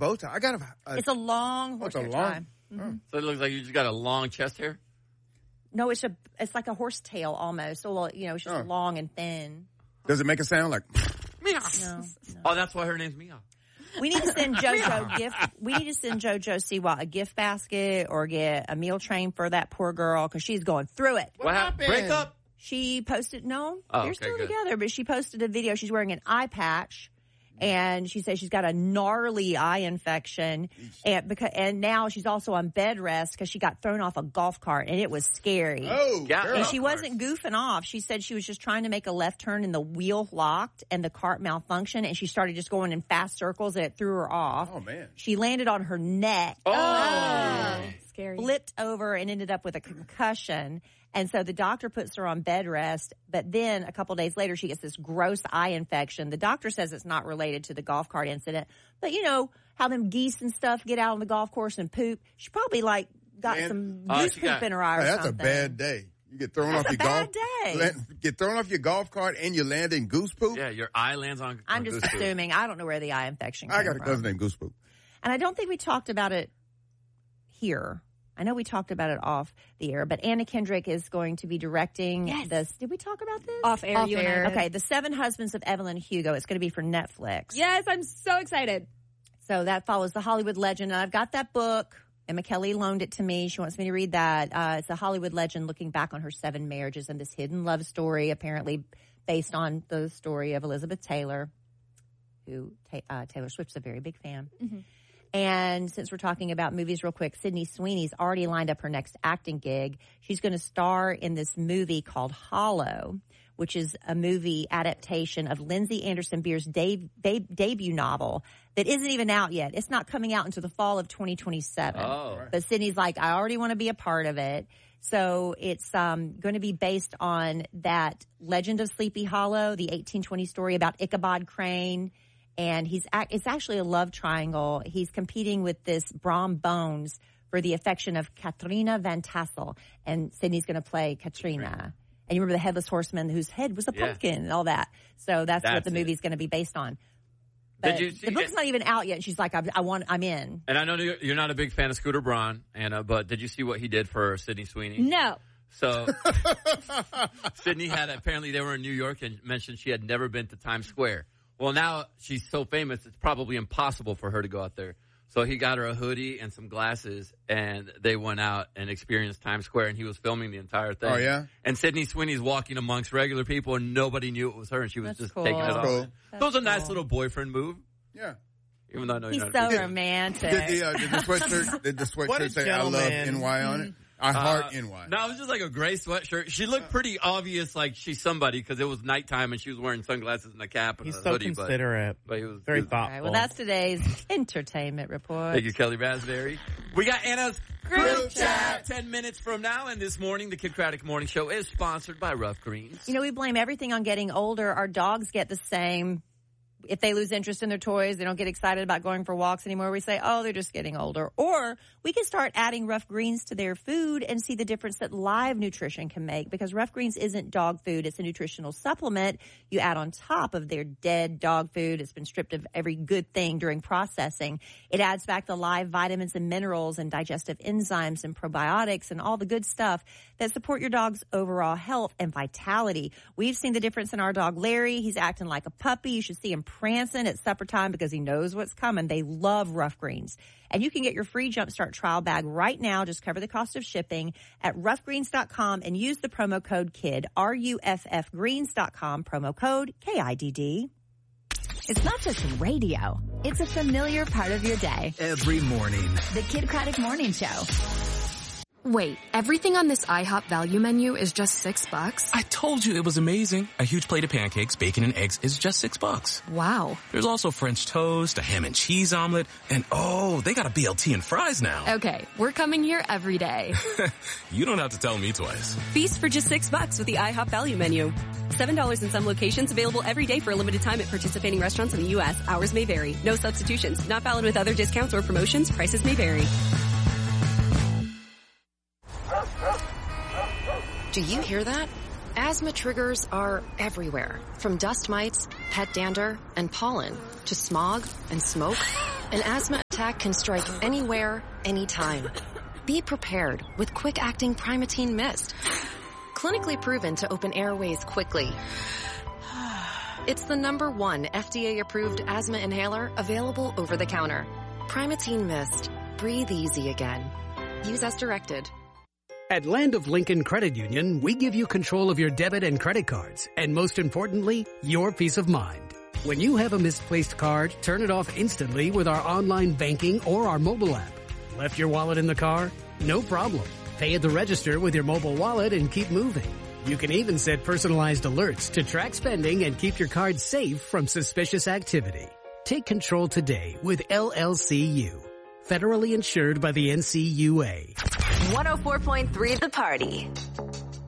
bow tie? I got it's a long horsehair tie. Mm-hmm. So it looks like you just got a long chest hair? No, it's like a horse tail almost. So, well, it's just long and thin. Does it make a sound like? No. Oh, that's why her name's Mia. We need to send JoJo We need to send JoJo Siwa a gift basket or get a meal train for that poor girl because she's going through it. What happened? Break up? She posted, they're still good. together, but she posted a video. She's wearing an eye patch. And she says she's got a gnarly eye infection, and now she's also on bed rest because she got thrown off a golf cart, and it was scary. Oh, yeah. And she wasn't goofing off. She said she was just trying to make a left turn, and the wheel locked, and the cart malfunctioned, and she started just going in fast circles, and it threw her off. Oh man! She landed on her neck. Scary. Flipped over and ended up with a concussion. And so the doctor puts her on bed rest, but then a couple days later she gets this gross eye infection. The doctor says it's not related to the golf cart incident, but how them geese and stuff get out on the golf course and poop. She probably got some goose poop in her eye or that's something. That's a bad day. You get thrown off your golf. Get thrown off your golf cart and you land in goose poop. Yeah, your eye lands on. I'm just assuming. I don't know where the eye infection came from. I got a cousin named Goose Poop, and I don't think we talked about it here. I know we talked about it off the air, but Anna Kendrick is going to be directing this. Did we talk about this? Off air. Okay, The Seven Husbands of Evelyn Hugo. It's going to be for Netflix. Yes, I'm so excited. So that follows the Hollywood legend. And I've got that book. Emma Kelly loaned it to me. She wants me to read that. It's a Hollywood legend looking back on her 7 marriages and this hidden love story, apparently based on the story of Elizabeth Taylor, who Taylor Swift's a very big fan. Mm-hmm. And since we're talking about movies real quick, Sydney Sweeney's already lined up her next acting gig. She's going to star in this movie called Hollow, which is a movie adaptation of Lindsay Anderson Beer's debut novel that isn't even out yet. It's not coming out until the fall of 2027. Oh. But Sydney's like, I already want to be a part of it. So it's going to be based on that Legend of Sleepy Hollow, the 1820 story about Ichabod Crane. And it's actually a love triangle. He's competing with this Brom Bones for the affection of Katrina Van Tassel. And Sydney's going to play Katrina. And you remember the Headless Horseman whose head was a pumpkin and all that. So that's what the movie's going to be based on. But the book's not even out yet. And she's like, I'm in. And I know you're not a big fan of Scooter Braun, Anna, but did you see what he did for Sydney Sweeney? No. So Sydney apparently they were in New York and mentioned she had never been to Times Square. Well, now she's so famous, it's probably impossible for her to go out there. So he got her a hoodie and some glasses, and they went out and experienced Times Square, and he was filming the entire thing. Oh, yeah? And Sydney Sweeney's walking amongst regular people, and nobody knew it was her, and she was cool. taking it off. Cool. So it was a nice little boyfriend move. Yeah. Even though I know he's you're so not romantic. Did the sweatshirt say I love NY on it? I heart NY. No, it was just like a gray sweatshirt. She looked pretty obvious, like she's somebody, because it was nighttime and she was wearing sunglasses and a cap and He's a so hoodie. considerate. But he was very thoughtful. thoughtful. All right, well, that's today's entertainment report. Thank you, Kelly Raspberry. We got Anna's Group Chat 10 minutes from now, and this morning, the Kid Craddock Morning Show is sponsored by Rough Greens. We blame everything on getting older. Our dogs get the same. If they lose interest in their toys, they don't get excited about going for walks anymore. We say, oh, they're just getting older. Or we can start adding Rough Greens to their food and see the difference that live nutrition can make, because Rough Greens isn't dog food. It's a nutritional supplement you add on top of their dead dog food. It's been stripped of every good thing during processing. It adds back the live vitamins and minerals and digestive enzymes and probiotics and all the good stuff that support your dog's overall health and vitality. We've seen the difference in our dog, Larry. He's acting like a puppy. You should see him prancing at supper time because he knows what's coming. They love Rough Greens. And you can get your free Jumpstart trial bag right now. Just cover the cost of shipping at roughgreens.com and use the promo code KID, RUFFgreens.com, promo code KIDD. It's not just radio. It's a familiar part of your day. Every morning. The Kid Craddock Morning Show. Wait, everything on this IHOP value menu is just $6? I told you it was amazing. A huge plate of pancakes, bacon, and eggs is just $6. Wow. There's also French toast, a ham and cheese omelet, and they got a BLT and fries now. Okay, we're coming here every day. You don't have to tell me twice. Feast for just $6 with the IHOP value menu. $7 in some locations, available every day for a limited time at participating restaurants in the U.S. Hours may vary. No substitutions. Not valid with other discounts or promotions. Prices may vary. Do you hear that? Asthma triggers are everywhere, from dust mites, pet dander, and pollen, to smog and smoke. An asthma attack can strike anywhere, anytime. Be prepared with quick-acting Primatene Mist. Clinically proven to open airways quickly. It's the #1 FDA-approved asthma inhaler available over the counter. Primatene Mist. Breathe easy again. Use as directed. At Land of Lincoln Credit Union, we give you control of your debit and credit cards, and most importantly, your peace of mind. When you have a misplaced card, turn it off instantly with our online banking or our mobile app. Left your wallet in the car? No problem. Pay at the register with your mobile wallet and keep moving. You can even set personalized alerts to track spending and keep your card safe from suspicious activity. Take control today with LLCU. Federally insured by the NCUA. 104.3 The Party.